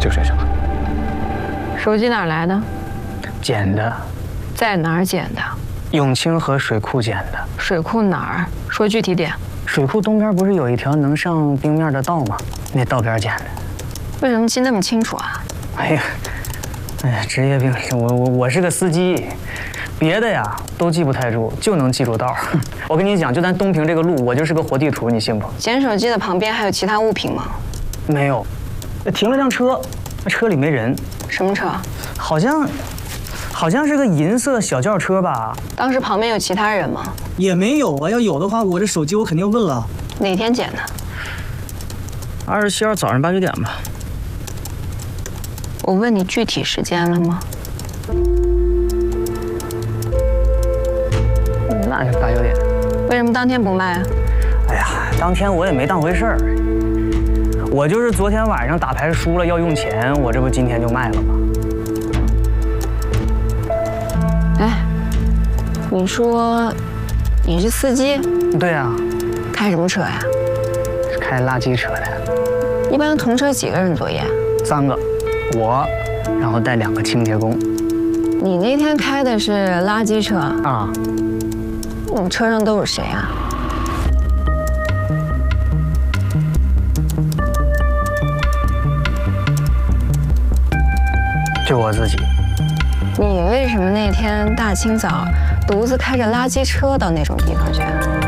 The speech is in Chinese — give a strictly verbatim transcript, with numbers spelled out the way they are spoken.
就睡着了。 手机哪来的？ 捡的。 在哪儿捡的？ 永清河水库捡的。 水库哪儿？说具体点。 水库东边不是有一条能上冰面的道吗？那道边捡的。 为什么记那么清楚啊？ 哎呀，哎呀，职业病，我我我是个司机。 别的呀都记不太住，就能记住道。我跟你讲，就咱东平这个路，我就是个活地图，你信不？ 捡手机的旁边还有其他物品吗？ 没有，停了辆车，那车里没人。 什么车？ 好像，好像是个银色小轿车吧。 当时旁边有其他人吗？ 也没有啊，要有的话，我这手机我肯定问了。 哪天捡的？ 二十七号早上八九点吧。 我问你具体时间了吗？ 那是八九点， 为什么当天不卖啊？ 哎呀，当天我也没当回事儿，我就是昨天晚上打牌输了要用钱，我这不今天就卖了吗？ 哎，你说你是司机？ 对啊。 开什么车呀？ 是开垃圾车的。 一般同车几个人作业？ 三个，我，然后带两个清洁工。 你那天开的是垃圾车啊？ 你车上都有谁啊？ 就我自己。 你为什么那天大清早独自开着垃圾车到那种地方去？